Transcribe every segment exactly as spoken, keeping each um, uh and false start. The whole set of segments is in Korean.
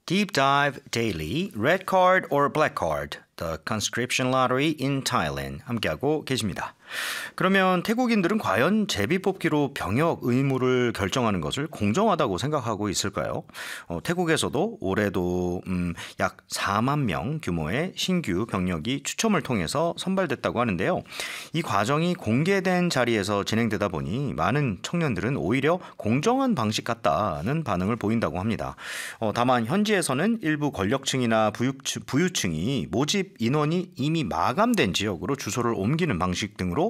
Deep Dive Daily, Red Card or Black Card, The Conscription Lottery in Thailand 함께하고 계십니다. 그러면 태국인들은 과연 제비뽑기로 병역 의무를 결정하는 것을 공정하다고 생각하고 있을까요? 어, 태국에서도 올해도 음, 약 사만 명 규모의 신규 병력이 추첨을 통해서 선발됐다고 하는데요. 이 과정이 공개된 자리에서 진행되다 보니 많은 청년들은 오히려 공정한 방식 같다는 반응을 보인다고 합니다. 어, 다만 현지에서는 일부 권력층이나 부유층, 부유층이 모집 인원이 이미 마감된 지역으로 주소를 옮기는 방식 등으로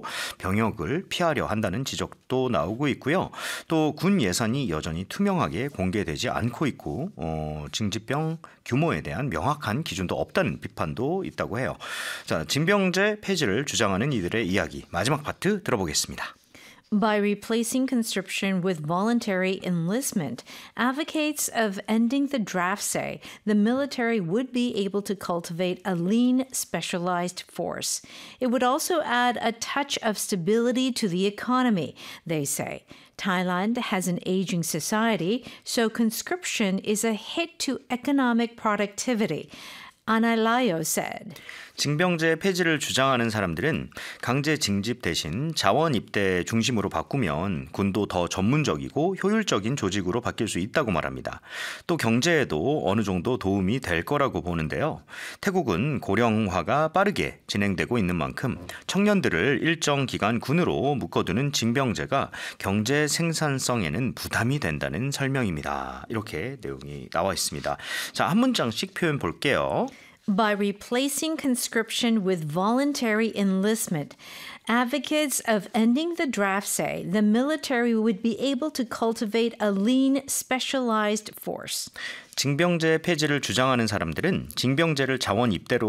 병역을 피하려 한다는 지적도 나오고 있고요. 또 군 예산이 여전히 투명하게 공개되지 않고 있고 어, 징집병 규모에 대한 명확한 기준도 없다는 비판도 있다고 해요. 자, 징병제 폐지를 주장하는 이들의 이야기 마지막 파트 들어보겠습니다. By replacing conscription with voluntary enlistment, advocates of ending the draft say the military would be able to cultivate a lean, specialized force. It would also add a touch of stability to the economy, they say. Thailand has an aging society, so conscription is a hit to economic productivity. Analayo said. 징병제 폐지를 주장하는 사람들은 강제 징집 대신 자원 입대 중심으로 바꾸면 군도 더 전문적이고 효율적인 조직으로 바뀔 수 있다고 말합니다. 또 경제에도 어느 정도 도움이 될 거라고 보는데요. 태국은 고령화가 빠르게 진행되고 있는 만큼 청년들을 일정 기간 군으로 묶어두는 징병제가 경제 생산성에는 부담이 된다는 설명입니다. 이렇게 내용이 나와 있습니다. 자, 한 문장씩 표현 볼게요. By replacing conscription with voluntary enlistment, advocates of ending the draft say the military would be able to cultivate a lean, specialized force. 징병제 폐지를 주장하는 사람들은 징병제를 자원 입대로